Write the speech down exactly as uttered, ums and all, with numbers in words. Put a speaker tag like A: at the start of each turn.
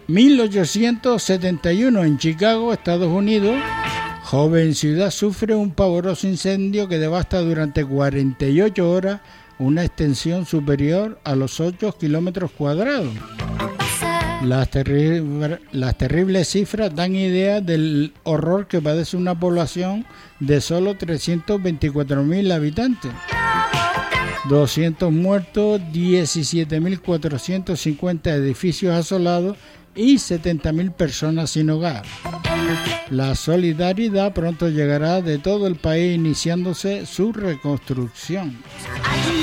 A: mil ochocientos setenta y uno, en Chicago, Estados Unidos, joven ciudad sufre un pavoroso incendio que devasta durante cuarenta y ocho horas una extensión superior a los ocho kilómetros cuadrados. Las, terri- las terribles cifras dan idea del horror que padece una población de solo trescientos veinticuatro mil habitantes. doscientos muertos, diecisiete mil cuatrocientos cincuenta edificios asolados y setenta mil personas sin hogar. La solidaridad pronto llegará de todo el país, iniciándose su reconstrucción.